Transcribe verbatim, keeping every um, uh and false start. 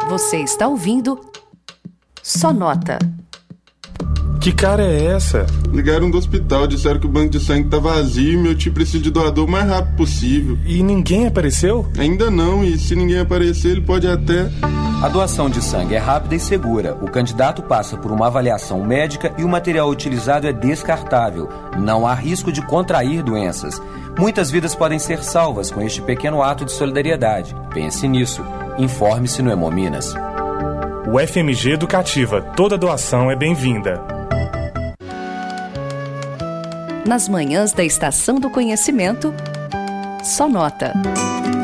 Você está ouvindo Só Nota. Que cara é essa? Ligaram do hospital, disseram que o banco de sangue tá vazio e meu tio precisa de doador o mais rápido possível. E ninguém apareceu? Ainda não, e se ninguém aparecer, ele pode até... A doação de sangue é rápida e segura. O candidato passa por uma avaliação médica e o material utilizado é descartável. Não há risco de contrair doenças. Muitas vidas podem ser salvas com este pequeno ato de solidariedade. Pense nisso. Informe-se no Hemominas. O F M G Educativa. Toda doação é bem-vinda. Nas manhãs da Estação do Conhecimento, Só Nota.